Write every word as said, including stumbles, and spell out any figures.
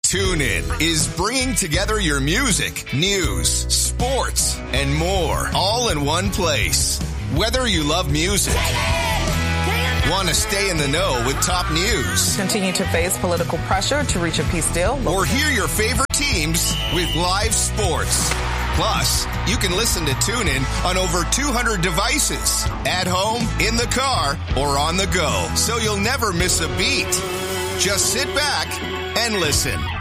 TuneIn is bringing together your music, news, sports, and more, all in one place. Whether you love music, want to stay in the know with top news, continue to face political pressure to reach a peace deal, or hear your favorite teams with live sports. Plus, you can listen to TuneIn on over two hundred devices, at home, in the car, or on the go, so you'll never miss a beat. Just sit back and listen.